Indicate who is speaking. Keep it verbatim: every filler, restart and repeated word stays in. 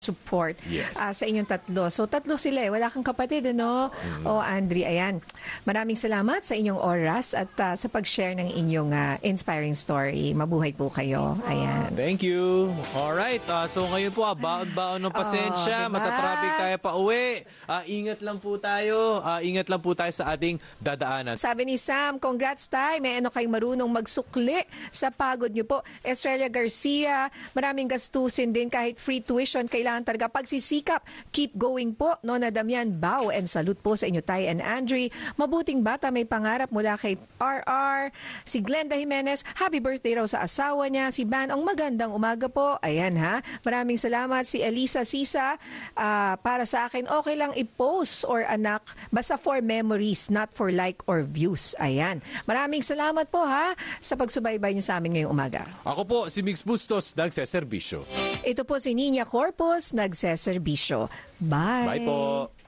Speaker 1: support
Speaker 2: Yes.
Speaker 1: ah, sa inyong tatlo. So tatlo sila eh. Wala kang kapatid, ano?
Speaker 2: Mm.
Speaker 1: O Andre, ayan. Maraming salamat sa inyong oras at ah, sa pag-share ng inyong ah, inspiring story. Mabuhay po kayo. Ayan.
Speaker 2: Thank you. Alright, uh, so ngayon po, ah, baon-baon ng pasensya.
Speaker 1: diba?
Speaker 2: Matatraffic tayo pa uwi. Ah, ingat lang po tayo. Ah, ingat lang po tayo sa ating dadaanan.
Speaker 1: Sabi ni Sam, congrats tay. May ano kayong marunong magsukli sa pagod niyo po. Estrella Garcia, maraming gastusin din kahit free tuition. Kailangan talaga pagsisikap. Keep going po. Nona Damian, bow and salute po sa inyo tay and Andre. Mabuting bata may pangarap mula kay R R. Si Glenda Jimenez, happy birthday raw sa asawa niya. Si Ban, ang magandang umaga po. Ayan ha. Maraming salamat. Si Elisa Sisa, ah, para sa akin, okay lang i-post or anak, basta for memories, not for like or views. Ayan. Maraming salamat po ha sa pagsubaybay niyo sa amin ngayong umaga.
Speaker 2: Ako po, si Mix Bustos, nagseserbisyo.
Speaker 1: Ito po si Nina Corpus, nagseserbisyo. Bye!
Speaker 2: Bye po.